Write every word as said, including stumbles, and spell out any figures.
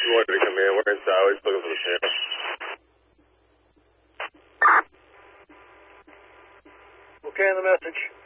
You wanted to come in. We're inside. We're just looking for the channel. Okay, on the message.